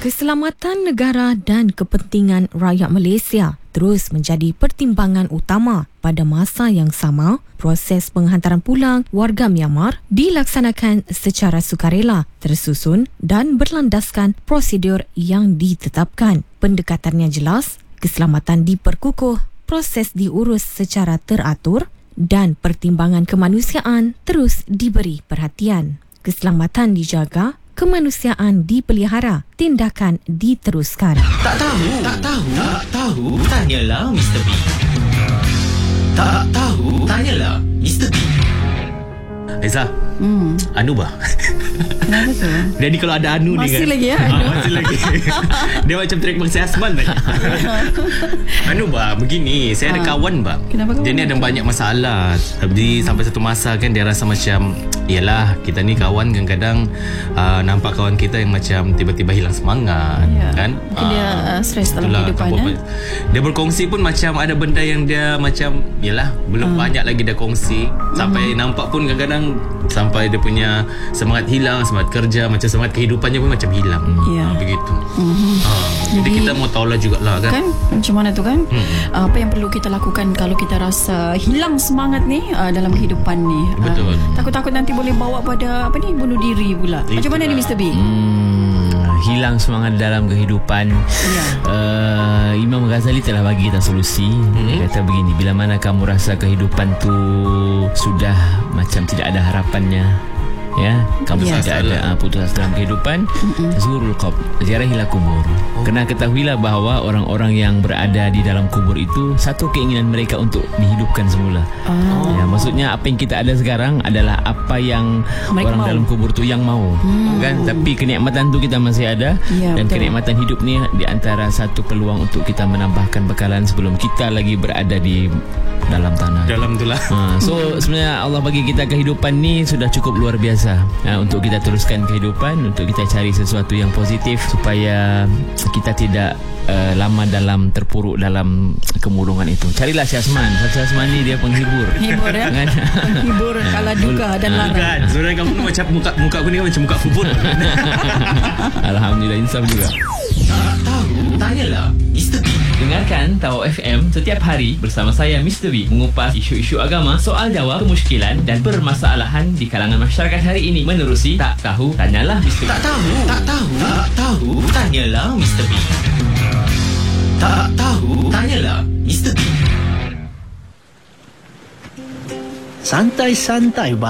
Keselamatan negara dan kepentingan rakyat Malaysia terus menjadi pertimbangan utama. Pada masa yang sama, proses penghantaran pulang warga Myanmar dilaksanakan secara sukarela, tersusun dan berlandaskan prosedur yang ditetapkan. Pendekatannya jelas, keselamatan diperkukuh, proses diurus secara teratur dan pertimbangan kemanusiaan terus diberi perhatian. Keselamatan dijaga, kemanusiaan dipelihara, tindakan diteruskan. Tak tahu, tanyalah Mr. B. Tak tahu, tanyalah Mr. B. Aiza, Anu bah. Kenapa tu? Jadi kalau ada Anu Masih ni kan, lagi ya? masih lagi. Dia macam track Bangsa Asman tadi. Anu bah, begini, saya ada kawan bah. Kenapa kawan? Dia ni ada banyak masalah. Tapi sampai satu masa kan dia rasa macam, yalah, kita ni kawan kadang-kadang nampak kawan kita yang macam tiba-tiba hilang semangat, kan? Mungkin dia stres dalam itulah, kehidupan. Dia berkongsi pun macam ada benda yang dia macam, yalah, belum banyak lagi dia kongsi. Sampai nampak pun kadang-kadang sampai dia punya semangat hilang, semangat kerja, macam semangat kehidupannya pun macam hilang. Begitu. Jadi kita mau tahulah jugalah kan. Kan macam mana tu kan? Apa yang perlu kita lakukan kalau kita rasa hilang semangat ni dalam kehidupan ni? Betul. Takut-takut nanti boleh bawa pada apa ni, bunuh diri pula. Macam mana ni Mr. B? Hilang semangat dalam kehidupan. Imam Ghazali telah bagi kita solusi. Dia kata begini, bila mana kamu rasa kehidupan tu sudah macam tidak ada harapannya, ya, kamu tidak ada putus asa dalam kehidupan, zurul qabr, ziarahilah kubur. Kena ketahuilah bahawa orang-orang yang berada di dalam kubur itu satu keinginan mereka untuk dihidupkan semula. Ya, maksudnya apa yang kita ada sekarang adalah apa yang mereka orang mau. dalam kubur tu yang mau, kan? Tapi kenikmatan tu kita masih ada, dan betul. kenikmatan hidup ni di antara satu peluang untuk kita menambahkan bekalan sebelum kita lagi berada di dalam tanah. Dalam itulah. So sebenarnya Allah bagi kita kehidupan ni sudah cukup luar biasa, untuk kita teruskan kehidupan, untuk kita cari sesuatu yang positif supaya kita tidak lama dalam terpuruk dalam kemurungan itu. Carilah Syazman. Syazman ni dia penghibur. Hibur ya. Kan? Penghibur kala duka dan larang. Kan, sebenarnya kamu macam muka aku ni macam muka fubur. Alhamdulillah, insaf juga. Tak tahu, tanyalah Mr. B. Dengarkan Tawau FM setiap hari bersama saya Mr. B mengupas isu-isu agama, soal jawab, kemusykilan dan permasalahan di kalangan masyarakat hari ini menerusi Tak Tahu Tanyalah Mr. B. Tak tahu, tanyalah Mr. B. Tak tahu, tanyalah Mr. B. Santai-santai